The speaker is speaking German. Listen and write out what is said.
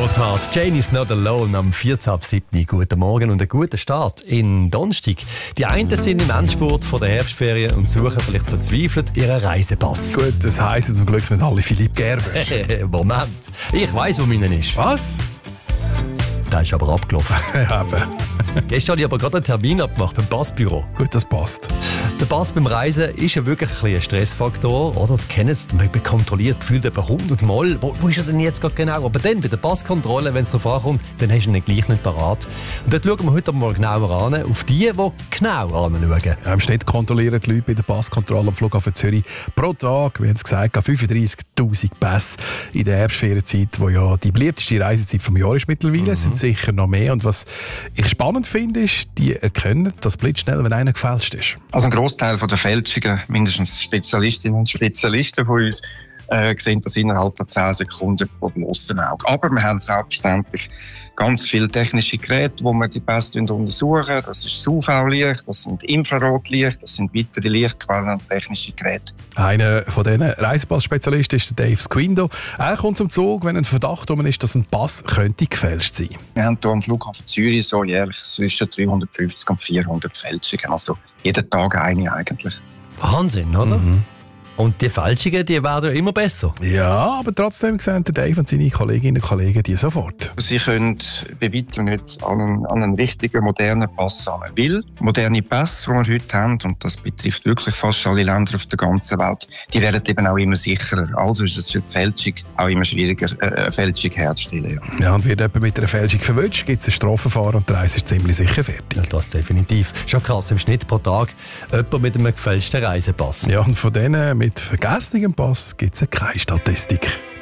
Gotthard, Jane is not alone am 14.07. Guten Morgen und einen guten Start in Donnerstag. Die einen sind im Endspurt von der Herbstferien und suchen vielleicht verzweifelt ihren Reisepass. Gut, das heisst zum Glück nicht alle Philipp Gerber. Moment, ich weiss, wo meiner ist. Was? Der ist aber abgelaufen. Ja, aber. Gestern habe ich aber gerade einen Termin abgemacht beim Passbüro. Gut, das passt. Der Pass beim Reisen ist ja wirklich ein Stressfaktor, oder? Du kennst es, man kontrolliert gefühlt etwa 100 Mal. Wo ist er denn jetzt gerade genau? Aber dann, bei der Passkontrolle, wenn es darauf ankommt, dann hast du ihn gleich nicht parat. Und dort schauen wir heute mal genauer an, auf die genau anschauen. Ja, im Schnitt kontrollieren die Leute bei der Passkontrolle am Flughafen Zürich pro Tag, wie haben es gesagt, 35'000 Pässe in der Herbstferienzeit, wo ja die beliebteste Reisezeit vom Jahr ist mittlerweile. Es sind sicher noch mehr. Und was ich spannend finde, ist, die erkennen das blitzschnell, wenn einer gefälscht ist. Also ein Großteil der Fälschungen, mindestens Spezialistinnen und Spezialisten von uns, sehen das innerhalb von 10 Sekunden vor dem Aussenauge. Aber wir haben selbstverständlich ganz viele technische Geräte, wo wir die Pässe untersuchen. Das ist das UV-Licht, das sind Infrarotlicht, das sind weitere Lichtquellen und technische Geräte. Einer von diesen Reisepass-Spezialisten ist der Dave Squindo. Er kommt zum Zug, wenn ein Verdacht ist, dass ein Pass könnte gefälscht sein. Wir haben hier am Flughafen Zürich so jährlich zwischen 350 und 400 Fälschungen. Also jeden Tag eine eigentlich. Wahnsinn, oder? Und die Fälschungen, die werden ja immer besser. Ja, aber trotzdem sehen Dave und seine Kolleginnen und Kollegen die sofort. Sie können bei weitem nicht an einen richtigen, modernen Pass ran. Weil moderne Pässe, die wir heute haben, und das betrifft wirklich fast alle Länder auf der ganzen Welt, die werden eben auch immer sicherer. Also ist es für die Fälschung auch immer schwieriger, eine Fälschung herzustellen. Ja, und wird jemand mit einer Fälschung verwünscht, gibt es ein Strafverfahren und die Reise ist ziemlich sicher fertig. Ja, das definitiv. Schon krass, im Schnitt pro Tag jemand mit einem gefälschten Reisepass. Ja, und von denen mit vergessenem Pass gibt es keine Statistik.